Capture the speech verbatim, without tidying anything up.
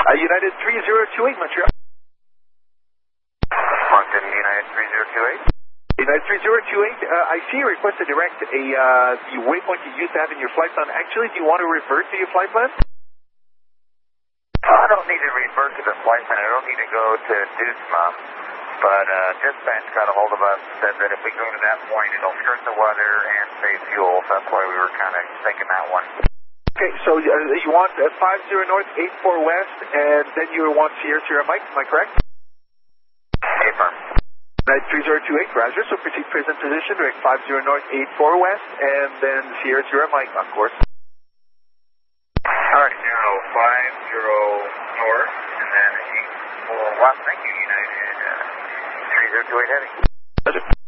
Uh, United three zero two eight, Montreal. Moncton, United three zero two eight. United three zero two eight, uh, I see you request to direct a, uh, the waypoint you used to have in your flight plan. Actually, do you want to revert to your flight plan? I don't need to revert to the flight plan. I don't need to go to DUSMA. But uh, dispatch got a hold of us, said that if we go to that point, it'll skirt the weather and save fuel. So that's why we were kind of thinking that one. Okay, so uh, you want uh, five zero north, eight four west, and then you want Sierra Sierra Mike, am I correct? Affirm. United three zero two eight, Roger, so proceed present position, direct five zero north, eight four west, and then Sierra Sierra Mike, of course. All right, zero five zero north, and then eight four west. Thank you, United uh, three zero two eight heavy. Roger.